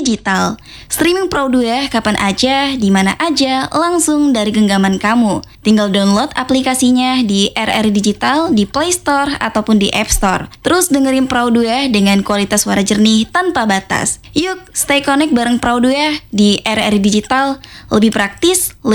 Digital. Streaming Proud ya kapan aja, di mana aja, langsung dari genggaman kamu. Tinggal download aplikasinya di RRI Digital di Play Store ataupun di App Store. Terus dengerin Proud ya dengan kualitas suara jernih tanpa batas. Yuk, stay connect bareng Proud ya di RRI Digital. Lebih praktis,